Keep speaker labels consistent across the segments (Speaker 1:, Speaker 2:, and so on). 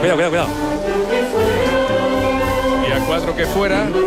Speaker 1: Cuidado.
Speaker 2: Y a 4 que fuera. Y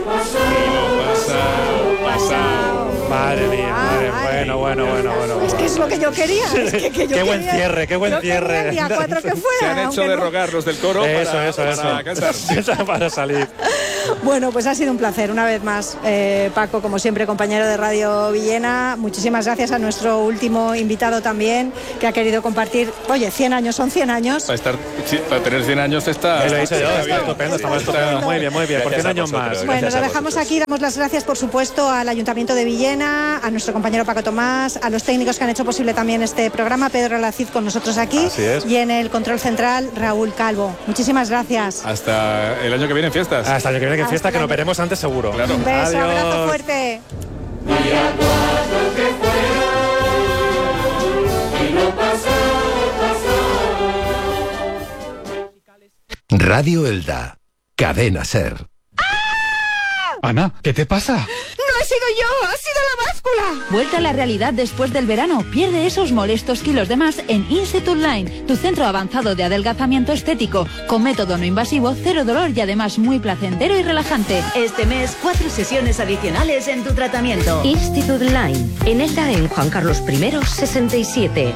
Speaker 2: lo pasa.
Speaker 1: Madre mía, bueno.
Speaker 3: Es que es lo que yo quería.
Speaker 1: Qué buen cierre.
Speaker 3: Y a 4 que fuera.
Speaker 2: Se han hecho de rogar los del coro
Speaker 1: para salir.
Speaker 3: Bueno, pues ha sido un placer una vez más, Paco, como siempre, compañero de Radio Villena. Muchísimas gracias a nuestro último invitado también, que ha querido compartir. Oye, 100 años son 100 años.
Speaker 2: Para tener 100 años está...
Speaker 1: Lo he dicho yo, está estupendo, muy bien. Por 100 años más.
Speaker 3: Bueno, lo dejamos aquí. Damos las gracias, por supuesto, al Ayuntamiento de Villena, a nuestro compañero Paco Tomás, a los técnicos que han hecho posible también este programa, Pedro Lacid con nosotros aquí.
Speaker 1: Así es.
Speaker 3: Y en el control central, Raúl Calvo. Muchísimas gracias.
Speaker 2: Hasta el año que viene en fiestas.
Speaker 1: Hasta el año que viene en fiesta, que nos veremos antes seguro.
Speaker 2: Claro.
Speaker 3: Un beso,
Speaker 1: Adiós.
Speaker 3: abrazo fuerte.
Speaker 4: Radio Elda, Cadena Ser.
Speaker 5: Ana, ¿qué te pasa?
Speaker 6: ¡No he sido yo! ¡Ha sido la báscula!
Speaker 7: Vuelta a la realidad después del verano. Pierde esos molestos kilos de más en Institute Line, tu centro avanzado de adelgazamiento estético, con método no invasivo, cero dolor y además muy placentero y relajante.
Speaker 8: Este mes, 4 sesiones adicionales en tu tratamiento.
Speaker 9: Institute Line, en Elda, en Juan Carlos I, 67.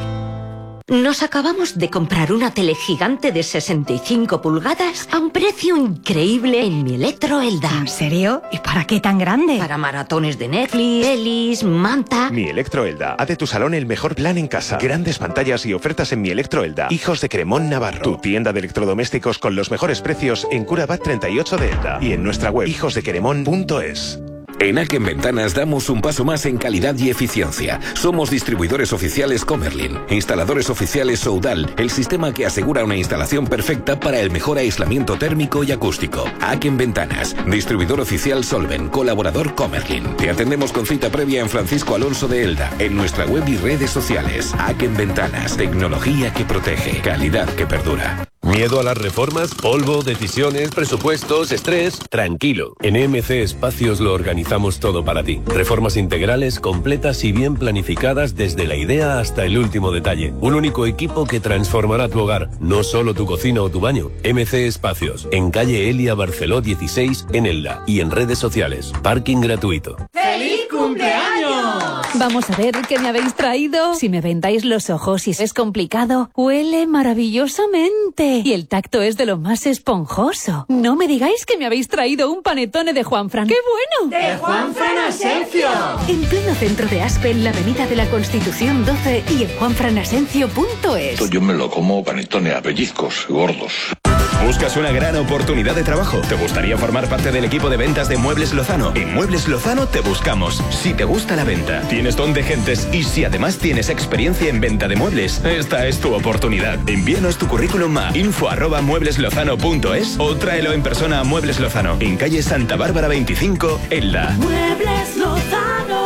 Speaker 9: Nos acabamos de comprar una tele gigante de 65 pulgadas a un precio increíble en mi Electro Elda.
Speaker 6: ¿En serio? ¿Y para qué tan grande?
Speaker 9: Para maratones de Netflix, pelis, manta...
Speaker 10: Mi Electro Elda. Haz de tu salón el mejor plan en casa. Grandes pantallas y ofertas en Mi Electro Elda. Hijos de Cremón, Navarro. Tu tienda de electrodomésticos con los mejores precios en Curabat 38 de Elda. Y en nuestra web hijosdequeremón.es.
Speaker 11: En Aken Ventanas damos un paso más en calidad y eficiencia. Somos distribuidores oficiales Comerlin, instaladores oficiales Soudal, el sistema que asegura una instalación perfecta para el mejor aislamiento térmico y acústico. Aken Ventanas, distribuidor oficial Solven, colaborador Comerlin. Te atendemos con cita previa en Francisco Alonso de Elda, en nuestra web y redes sociales. Aken Ventanas, tecnología que protege, calidad que perdura.
Speaker 12: ¿Miedo a las reformas? ¿Polvo? ¿Decisiones? ¿Presupuestos? ¿Estrés? Tranquilo. En MC Espacios lo organizamos todo para ti. Reformas integrales, completas y bien planificadas desde la idea hasta el último detalle. Un único equipo que transformará tu hogar, no solo tu cocina o tu baño. MC Espacios, en calle Elia Barceló 16, en Elda. Y en redes sociales. Parking gratuito.
Speaker 6: ¡Feliz cumpleaños!
Speaker 7: Vamos a ver qué me habéis traído. Si me vendáis los ojos y es complicado, huele maravillosamente. Y el tacto es de lo más esponjoso. No me digáis que me habéis traído un panetone de Juanfran. ¡Qué bueno!
Speaker 6: ¡De Juanfran Asencio!
Speaker 9: En pleno centro de Aspe, en la avenida de la Constitución 12 y en juanfranasencio.es.
Speaker 13: Yo me lo como panetone a pellizcos gordos.
Speaker 14: ¿Buscas una gran oportunidad de trabajo? ¿Te gustaría formar parte del equipo de ventas de Muebles Lozano? En Muebles Lozano te buscamos. Si te gusta la venta, tienes don de gentes y si además tienes experiencia en venta de muebles, esta es tu oportunidad. Envíanos tu currículum a info@muebleslozano.es o tráelo en persona a Muebles Lozano, en calle Santa Bárbara 25, Elda.
Speaker 6: Muebles Lozano.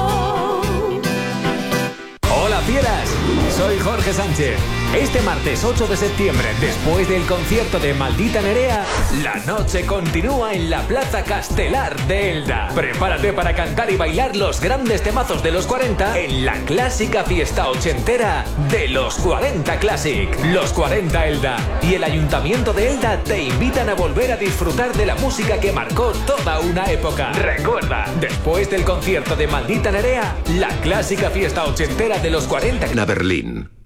Speaker 15: Hola fieras, soy Jorge Sánchez. Este martes 8 de septiembre, después del concierto de Maldita Nerea, la noche continúa en la Plaza Castelar de Elda. Prepárate para cantar y bailar los grandes temazos de los 40 en la clásica fiesta ochentera de los 40 Classic. Los 40 Elda y el Ayuntamiento de Elda te invitan a volver a disfrutar de la música que marcó toda una época. Recuerda, después del concierto de Maldita Nerea, la clásica fiesta ochentera de los 40.
Speaker 4: Na Berlín.